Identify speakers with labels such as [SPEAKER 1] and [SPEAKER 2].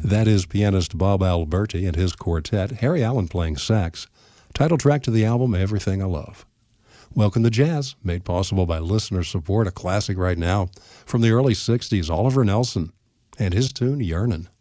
[SPEAKER 1] That is pianist Bob Alberti and his quartet, Harry Allen playing sax. Title track to the album, Everything I Love. Welcome to Jazz, made possible by listener support, a classic right now from the early 60s, Oliver Nelson and his tune, Yearnin'.